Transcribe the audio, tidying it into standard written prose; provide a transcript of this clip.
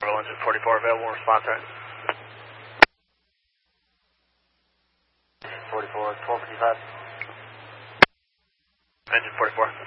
Engine 44 available, response right. 44, 1255. Engine 44.